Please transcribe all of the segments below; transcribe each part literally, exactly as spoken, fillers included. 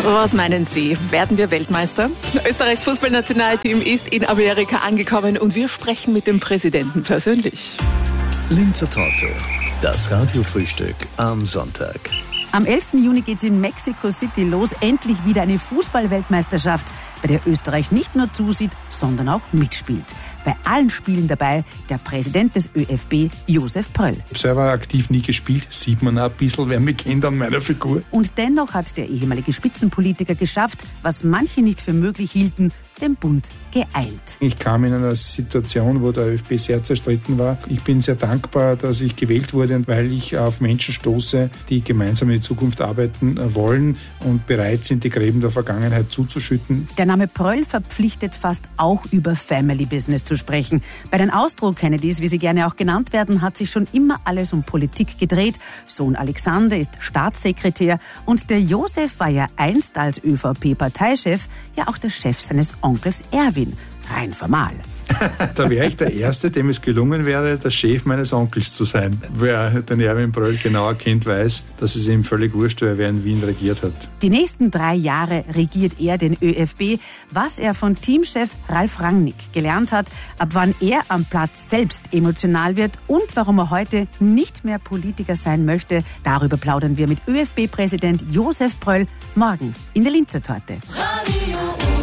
Was meinen Sie? Werden wir Weltmeister? Österreichs Fußballnationalteam ist in Amerika angekommen und wir sprechen mit dem Präsidenten persönlich. Linzer Torte, das Radiofrühstück am Sonntag. Am elften Juni geht es in Mexico City los. Endlich wieder eine Fußball-Weltmeisterschaft, bei der Österreich nicht nur zusieht, sondern auch mitspielt. Bei allen Spielen dabei der Präsident des ÖFB, Josef Pröll. Ich habe selber aktiv nie gespielt, sieht man auch ein bisschen, wer mich kennt an meiner Figur. Und dennoch hat der ehemalige Spitzenpolitiker geschafft, was manche nicht für möglich hielten, den Bund geeint. Ich kam in einer Situation, wo der ÖFB sehr zerstritten war. Ich bin sehr dankbar, dass ich gewählt wurde, weil ich auf Menschen stoße, die gemeinsam in die Zukunft arbeiten wollen und bereit sind, die Gräben der Vergangenheit zuzuschütten. Der Name Pröll verpflichtet fast auch über Family Business zu sprechen. Bei den Austro-Kennedys, wie sie gerne auch genannt werden, hat sich schon immer alles um Politik gedreht. Sohn Alexander ist Staatssekretär und der Josef war ja einst als ÖVP-Parteichef ja auch der Chef seines Onkels Erwin. Rein formal. Da wäre ich der Erste, dem es gelungen wäre, der Chef meines Onkels zu sein. Wer den Erwin Pröll genauer kennt, weiß, dass es ihm völlig wurscht war, wer in Wien regiert hat. Die nächsten drei Jahre regiert er den ÖFB. Was er von Teamchef Ralf Rangnick gelernt hat, ab wann er am Platz selbst emotional wird und warum er heute nicht mehr Politiker sein möchte, darüber plaudern wir mit ÖFB-Präsident Josef Pröll morgen in der Linzer Torte. Radio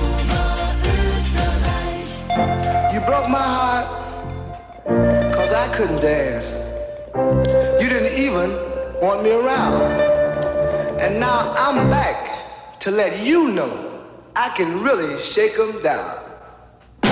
Oberösterreich. You broke my heart, cause I couldn't dance. You didn't even want me around. And now I'm back to let you know I can really shake 'em down.